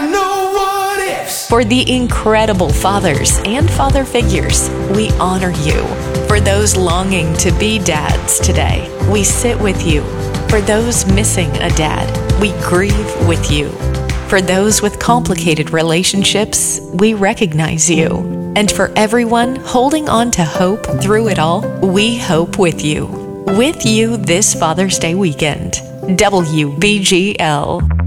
got no what ifs. For the incredible fathers and father figures, we honor you. For those longing to be dads today, we sit with you. For those missing a dad, we grieve with you. For those with complicated relationships, we recognize you. And for everyone holding on to hope through it all, we hope with you. With you this Father's Day weekend. WBGL.